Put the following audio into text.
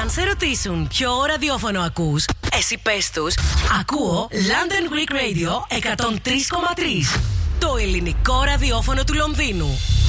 Αν σε ρωτήσουν ποιο ραδιόφωνο ακούς, εσύ πες τους, ακούω London Greek Radio 103,3. Το ελληνικό ραδιόφωνο του Λονδίνου.